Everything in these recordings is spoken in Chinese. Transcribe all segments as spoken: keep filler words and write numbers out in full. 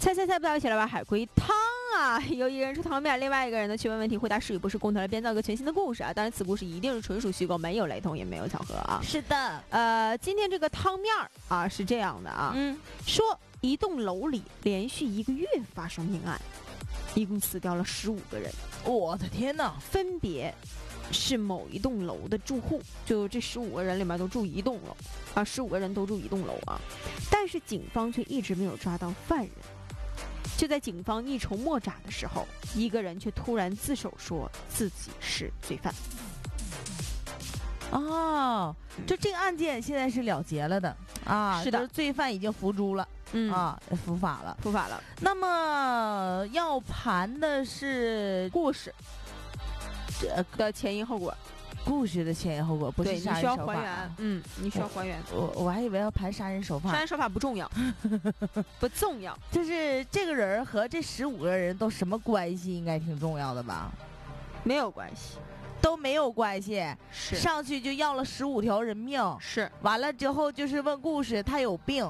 猜猜猜不到，一起来玩海龟汤啊！有一个人是汤面，另外一个人呢去问问题，回答是与不是，共同来编造一个全新的故事啊！当然，此故事一定是纯属虚构，没有雷同，也没有巧合啊！ 是的， 呃，今天这个汤面啊是这样的啊， 嗯， 说一栋楼里连续一个月发生命案，一共死掉了十五个人， 我的天哪， 分别是某一栋楼的住户，就这十五个人里面都住一栋楼啊，十五个人都住一栋楼啊，但是警方却一直没有抓到犯人。就在警方一筹莫展的时候，一个人却突然自首说自己是罪犯。 哦，就这个案件现在是了结了的啊， 是的， 就是罪犯已经伏诛了， 嗯啊，伏法了， 伏法了。 那么要盘的是故事这的前因后果， 故事的前因后果，不是对， 杀你需要人手法。 还原，嗯，你需要还原。 我我还以为要盘杀人手法， 杀人手法不重要，不重要， 就是这个人和这十五个人都什么关系，应该挺重要的吧？ 没有关系， 都没有关系， 是上去就要了十五条人命， 是完了之后就是问故事，他有病，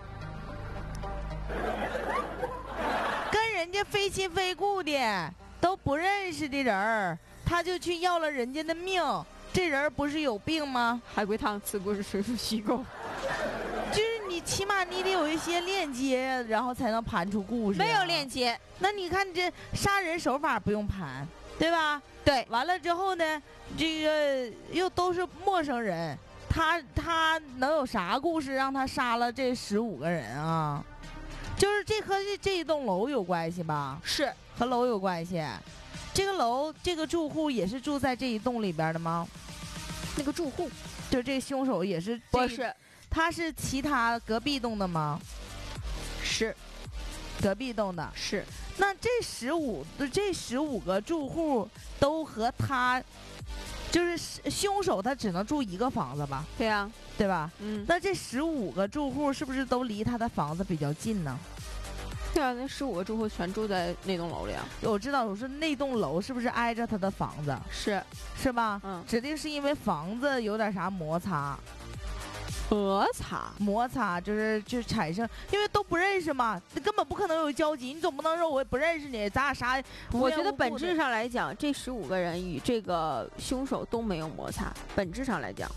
跟人家非亲非故的都不认识的人儿，他就去要了人家的命，这人不是有病吗？ 海龟汤，此故事纯属虚构。 就是你起码你得有一些链接，然后才能盘出故事、啊。 没有链接， 那你看这杀人手法不用盘，对吧？ 对， 完了之后呢，这个又都是陌生人，他他能有啥故事让他杀了这十五个人啊？就是这和这这一栋楼有关系吧？ 是和楼有关系。这个楼这个住户也是住在这一栋里边的吗？ 那个住户， 就这凶手也是？ 不是， 他是其他隔壁栋的吗？ 是隔壁栋的。 是。 那这十五这十五个住户都和他，就是凶手他只能住一个房子吧？ 对呀、啊， 对吧？ 嗯。 那这十五个住户是不是都离他的房子比较近呢？ 对啊，那十五个住户全住在那栋楼里啊。 我知道，我说那栋楼是不是挨着他的房子？ 是， 是吧？ 嗯， 指定是因为房子有点啥摩擦。 摩擦， 摩擦就是就产生，因为都不认识嘛，你根本不可能有交集。你总不能说我不认识你，咱俩啥？ 我觉得本质上来讲，这十五个人与这个凶手都没有摩擦。本质上来讲，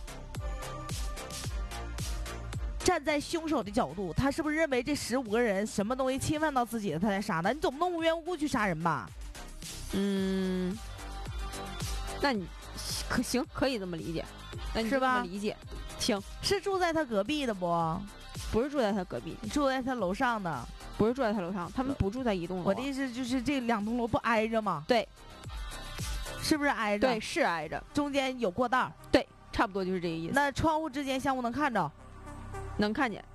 站在凶手的角度，他是不是认为这十五个人什么东西侵犯到自己了，他才杀的？你总不能无缘无故去杀人吧？ 嗯，那你可行，可以这么理解，那你是吧？ 理解。行， 是住在他隔壁的不？ 不是住在他隔壁， 住在他楼上的， 不是住在他楼上，他们不住在一栋楼、啊。 我的意思就是这两栋楼不挨着吗？ 对， 是不是挨着？ 对，是挨着， 中间有过道。 对，差不多就是这个意思。 那窗户之间相互能看着？ 能看见。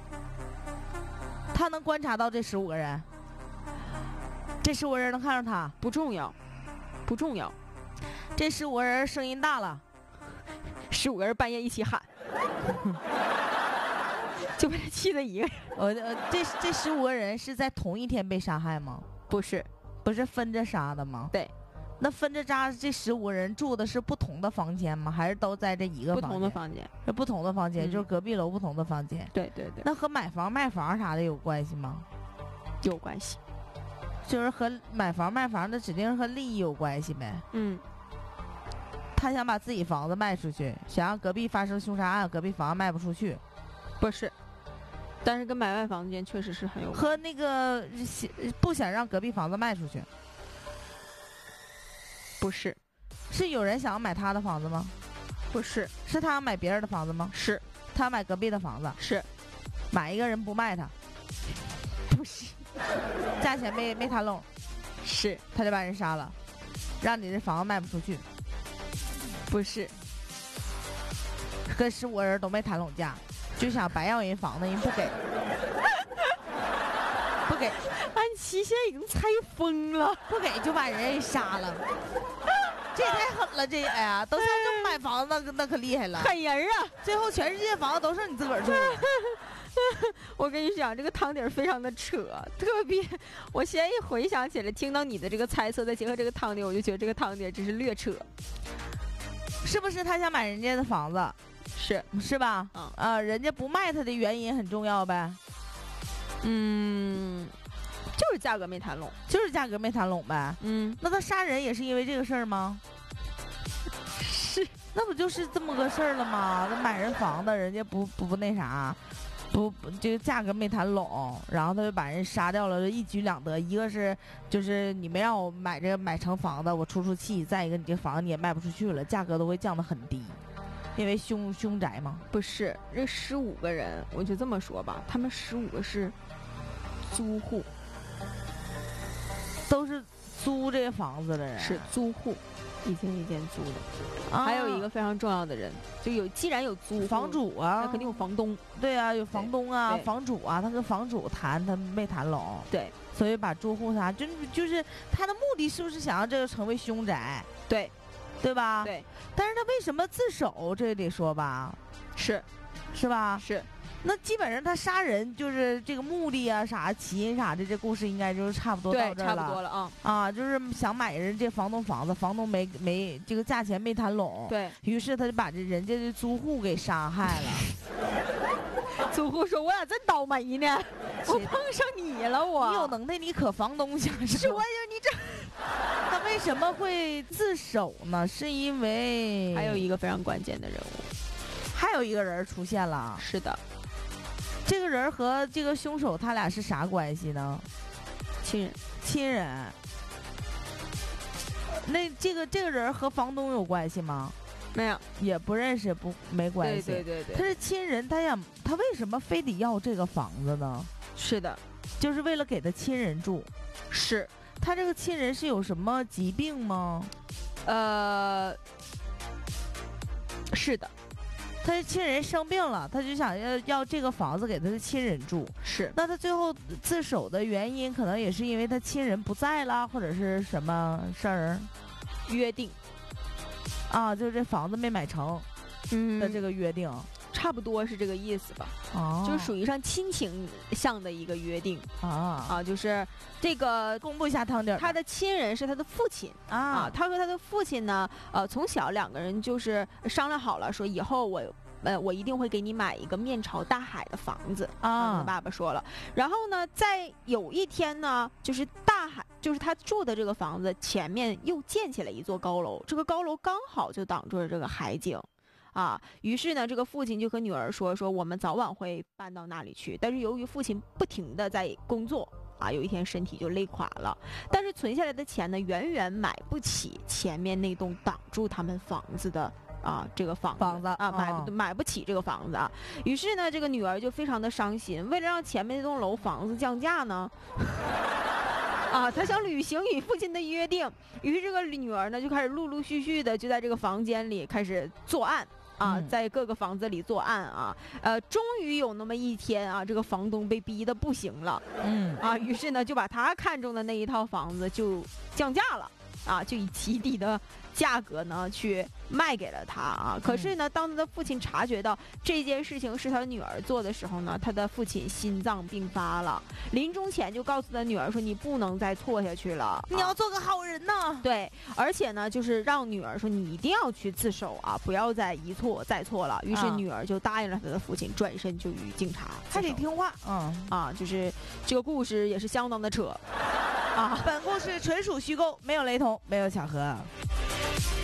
他能观察到这十五个人？这十五个人能看着他？ 不重要，不重要。 这十五个人声音大了。 十五个人半夜一起喊，就被他气的一个人。 我呃，这这十五个人是在同一天被杀害吗？ 不是， 不是分着杀的吗？ 对。 那分着杀，这十五个人住的是不同的房间吗？还是都在这一个房间？ 不同的房间， 是不同的房间， 嗯、 就是隔壁楼不同的房间。 对对对。 那和买房卖房啥的有关系吗？ 有关系， 就是和买房卖房的指定是和利益有关系呗。 嗯。 他想把自己房子卖出去，想让隔壁发生凶杀案，隔壁房子卖不出去， 不是，但是跟买卖房间确实是很有关和那个不想让隔壁房子卖出去， 不是， 是有人想要买他的房子吗？ 不是， 是他想买别人的房子吗？ 是， 他买隔壁的房子， 是， 买一个人不卖他， 不是， 价钱没没谈拢， 是， 他就把人杀了，让你这房子卖不出去。 不是， 跟十五个人都没谈拢价，就想白要人房子，人不给，不给。 安琪现在已经猜疯了， 不给就把人杀了，这也太狠了！这哎呀，都像这买房子那那可厉害了， 狠人啊！ 最后全世界房子都是你自个儿住的。 我跟你讲，这个汤底非常的扯，特别。我现在一回想起来，听到你的这个猜测，再结合这个汤底，我就觉得这个汤底真是略扯。 是不是他想买人家的房子？ 是是吧？ 嗯啊，人家不卖他的原因很重要呗。 嗯， 价格没谈拢， 就是价格没谈拢呗。 嗯， 那他杀人也是因为这个事儿吗？ 是， 那不就是这么个事儿了吗？那买人房的人家不不不那啥，不不这个价格没谈拢，然后他就把人杀掉了，一举两得。一个是就是你没让我买这个买成房子，我出出气；再一个你这房子你也卖不出去了，价格都会降得很低，因为凶凶宅嘛。 不是这十五个人，我就这么说吧，他们十五个是租户， 都是租这个房子的人， 是租户，一间一间租的。 啊、 还有一个非常重要的人，就有既然有租户房主啊， 那肯定有房东。 对啊，有房东啊， 对房主啊，他跟房主谈，他没谈拢， 对， 所以把住户啥，就就是他的目的是不是想让这个成为凶宅？ 对， 对吧？ 对， 但是他为什么自首？这得说吧， 是是吧？ 是。 那基本上他杀人就是这个目的啊，啥起因啥的，这故事应该就是差不多到这儿了。 对，差不多了啊。 啊，就是想买人这房东房子，房东没没这个价钱没谈拢， 对于是他就把这人家的租户给杀害了。 租户说：“我俩真倒霉呢，我碰上你了，我你有能耐你可房东想是是我有你这。” 他为什么会自首呢？是因为还有一个非常关键的人物， 还有一个人出现了。 是的， 这个人和这个凶手他俩是啥关系呢？ 亲人， 亲人。那这个这个人和房东有关系吗？ 没有， 也不认识，不没关系。 对对对对， 他是亲人，他想他为什么非得要这个房子呢？ 是的， 就是为了给他亲人住。 是他这个亲人是有什么疾病吗？ 呃，是的， 他的亲人生病了，他就想要要这个房子给他的亲人住。 是。 那他最后自首的原因，可能也是因为他亲人不在了，或者是什么事儿？ 约定啊，就是这房子没买成的这个约定。 嗯，差不多是这个意思吧。 哦， 就是属于上亲情上的一个约定啊啊，就是这个公布一下汤底儿。 他的亲人是他的父亲啊， 啊，他和他的父亲呢，呃，从小两个人就是商量好了，说以后我。呃，我一定会给你买一个面朝大海的房子啊，他爸爸说了。然后呢，在有一天呢，就是大海，就是他住的这个房子前面又建起了一座高楼，这个高楼刚好就挡住了这个海景。啊，于是呢，这个父亲就和女儿说：“说我们早晚会搬到那里去。”但是由于父亲不停的在工作啊，有一天身体就累垮了。但是存下来的钱呢，远远买不起前面那栋挡住他们房子的啊，这个房子房子啊，买不、 哦、 买不起这个房子啊。于是呢，这个女儿就非常的伤心。为了让前面那栋楼房子降价呢。啊，他想履行与父亲的约定，于是这个女儿呢就开始陆陆续续的就在这个房间里开始作案啊， 嗯、 在各个房子里作案啊，呃，终于有那么一天啊，这个房东被逼得不行了， 嗯啊，于是呢就把他看中的那一套房子就降价了。啊，就以极低的价格呢去卖给了他啊。可是呢，当他的父亲察觉到这件事情是他女儿做的时候呢，他的父亲心脏病发了，临终前就告诉他女儿说：“你不能再错下去了， 你要做个好人呐。” 对，而且呢，就是让女儿说：“你一定要去自首啊，不要再一错再错了。”于是女儿就答应了他的父亲，转身就与警察还得听话。 嗯啊，就是这个故事也是相当的扯。啊， 本故事纯属虚构，没有雷同，没有巧合。